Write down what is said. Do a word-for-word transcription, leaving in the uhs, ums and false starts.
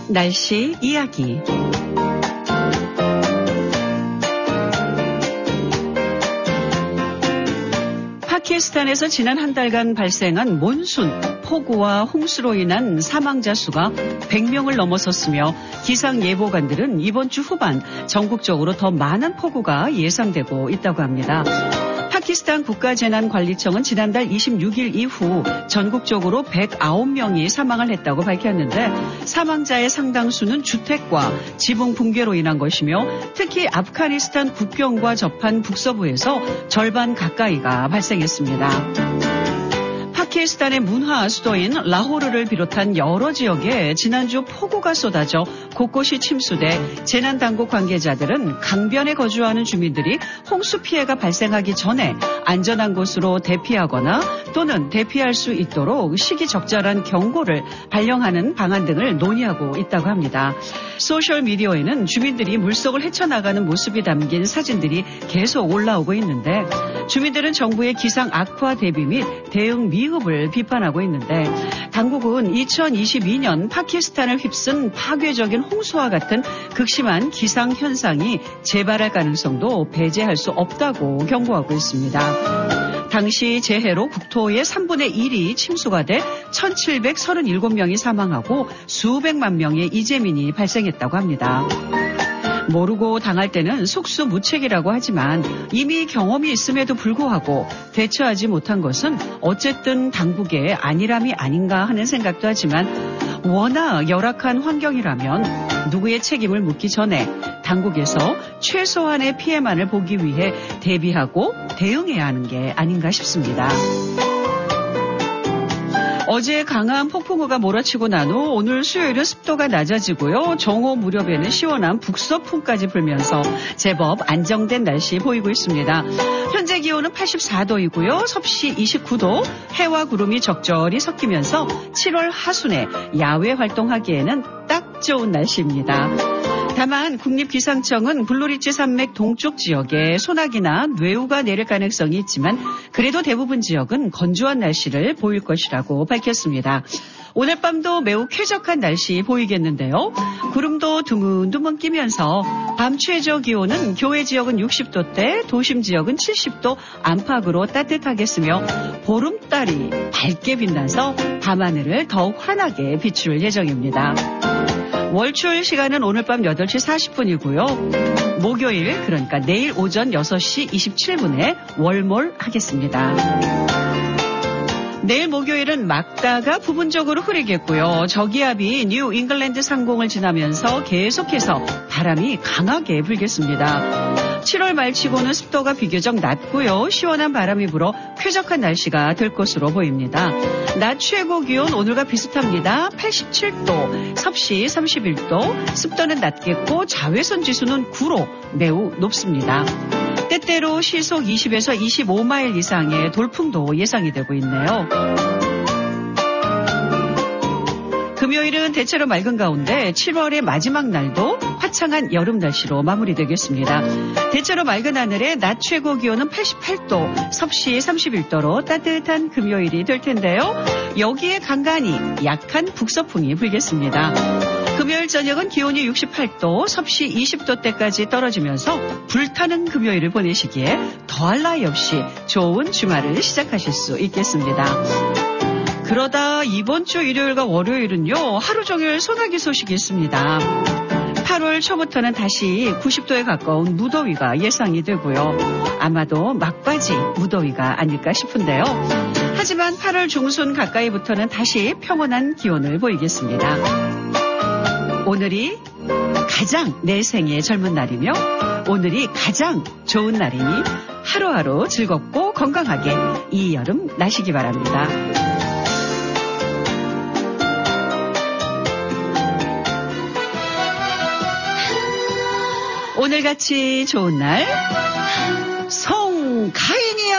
날씨 이야기. 파키스탄에서 지난 한 달간 발생한 몬순, 폭우와 홍수로 인한 사망자 수가 백 명을 넘어섰으며 기상예보관들은 이번 주 후반 전국적으로 더 많은 폭우가 예상되고 있다고 합니다. 파키스탄 국가재난관리청은 지난달 이십육 일 이후 전국적으로 백구 명이 사망을 했다고 밝혔는데 사망자의 상당수는 주택과 지붕 붕괴로 인한 것이며 특히 아프가니스탄 국경과 접한 북서부에서 절반 가까이가 발생했습니다. 파키스탄의 문화 수도인 라호르를 비롯한 여러 지역에 지난주 폭우가 쏟아져 곳곳이 침수돼 재난당국 관계자들은 강변에 거주하는 주민들이 홍수 피해가 발생하기 전에 안전한 곳으로 대피하거나 또는 대피할 수 있도록 시기적절한 경고를 발령하는 방안 등을 논의하고 있다고 합니다. 소셜미디어에는 주민들이 물속을 헤쳐나가는 모습이 담긴 사진들이 계속 올라오고 있는데 주민들은 정부의 기상 악화 대비 및 대응 미흡을 비판하고 있는데 당국은 이천이십이 년 파키스탄을 휩쓴 파괴적인 홍수와 같은 극심한 기상 현상이 재발할 가능성도 배제할 수 없다고 경고하고 있습니다. 당시 재해로 국토의 삼분의 일이 침수가 돼 천칠백삼십칠 명이 사망하고 수백만 명의 이재민이 발생했다고 합니다. 모르고 당할 때는 속수무책이라고 하지만 이미 경험이 있음에도 불구하고 대처하지 못한 것은 어쨌든 당국의 안일함이 아닌가 하는 생각도 하지만 워낙 열악한 환경이라면 누구의 책임을 묻기 전에 당국에서 최소한의 피해만을 보기 위해 대비하고 대응해야 하는 게 아닌가 싶습니다. 어제 강한 폭풍우가 몰아치고 난 후 오늘 수요일은 습도가 낮아지고요. 정오 무렵에는 시원한 북서풍까지 불면서 제법 안정된 날씨 보이고 있습니다. 현재 기온은 팔십사 도이고요. 섭씨 이십구 도, 해와 구름이 적절히 섞이면서 칠월 하순에 야외 활동하기에는 딱 좋은 날씨입니다. 다만 국립기상청은 블루리지 산맥 동쪽 지역에 소나기나 뇌우가 내릴 가능성이 있지만 그래도 대부분 지역은 건조한 날씨를 보일 것이라고 밝혔습니다. 오늘 밤도 매우 쾌적한 날씨 보이겠는데요. 구름도 드문드문 끼면서 밤 최저 기온은 교외 지역은 육십 도대, 도심 지역은 칠십 도 안팎으로 따뜻하겠으며 보름달이 밝게 빛나서 밤하늘을 더욱 환하게 비출 예정입니다. 월출 시간은 오늘 밤 여덟 시 사십 분이고요. 목요일 그러니까 내일 오전 여섯 시 이십칠 분에 월몰 하겠습니다. 내일 목요일은 막다가 부분적으로 흐리겠고요. 저기압이 뉴 잉글랜드 상공을 지나면서 계속해서 바람이 강하게 불겠습니다. 칠월 말치고는 습도가 비교적 낮고요. 시원한 바람이 불어 쾌적한 날씨가 될 것으로 보입니다. 낮 최고 기온 오늘과 비슷합니다. 팔십칠 도, 섭씨 삼십일 도, 습도는 낮겠고 자외선 지수는 구로 매우 높습니다. 때때로 시속 이십에서 이십오 마일 이상의 돌풍도 예상이 되고 있네요. 금요일은 대체로 맑은 가운데 칠월의 마지막 날도 화창한 여름 날씨로 마무리되겠습니다. 대체로 맑은 하늘에 낮 최고 기온은 팔십팔 도, 섭씨 삼십일 도로 따뜻한 금요일이 될 텐데요. 여기에 간간히 약한 북서풍이 불겠습니다. 금요일 저녁은 기온이 육십팔 도, 섭씨 이십 도대까지 떨어지면서 불타는 금요일을 보내시기에 더할 나위 없이 좋은 주말을 시작하실 수 있겠습니다. 그러다 이번 주 일요일과 월요일은요, 하루 종일 소나기 소식이 있습니다. 팔월 초부터는 다시 구십 도에 가까운 무더위가 예상이 되고요. 아마도 막바지 무더위가 아닐까 싶은데요. 하지만 팔월 중순 가까이부터는 다시 평온한 기온을 보이겠습니다. 오늘이 가장 내 생의 젊은 날이며 오늘이 가장 좋은 날이니 하루하루 즐겁고 건강하게 이 여름 나시기 바랍니다. 오늘같이 좋은 날 송가인이요.